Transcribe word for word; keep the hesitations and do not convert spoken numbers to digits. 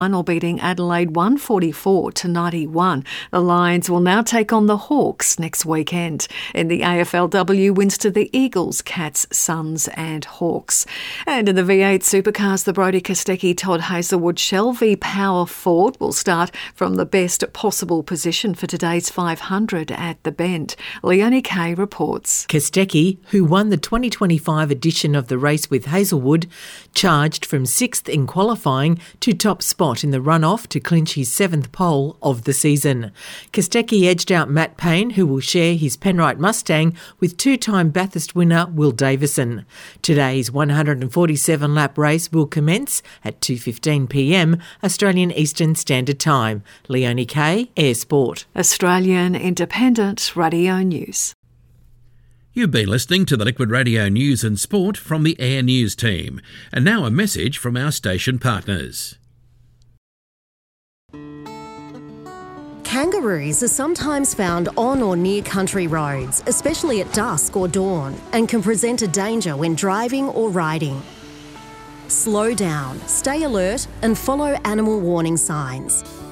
Final beating Adelaide one forty-four to ninety-one. The Lions will now take on the Hawks next weekend. In the A F L W, wins to the Eagles, Cats, Suns and Hawks. And in the V eight Supercars, the Brodie Kostecki Todd Hazelwood Shelby Power Ford will start from the best possible position for today's five hundred at the Bend. Leonie Kay reports. Kostecki, who won the twenty twenty-five edition of the race with Hazelwood, charged from sixth in qualifying to top spot in the runoff to clinch his seventh pole of the season. Kostecki edged out Matt Payne, who will share his Penrite Mustang with two-time Bathurst winner Will Davison. Today's one hundred forty-seven lap race will commence at two fifteen p m Australian Eastern Standard Time. Leonie Kay, Air Sport. Australian Independent Radio News. You've been listening to the Liquid Radio News and Sport from the Air News team. And now a message from our station partners. Kangaroos are sometimes found on or near country roads, especially at dusk or dawn, and can present a danger when driving or riding. Slow down, stay alert and follow animal warning signs.